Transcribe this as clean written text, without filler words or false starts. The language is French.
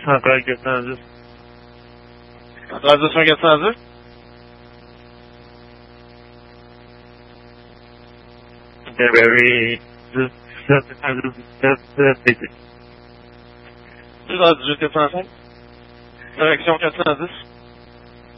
Centrale 410. Transition 410. February 17 PT. C'est dans 18 405. Direction 410.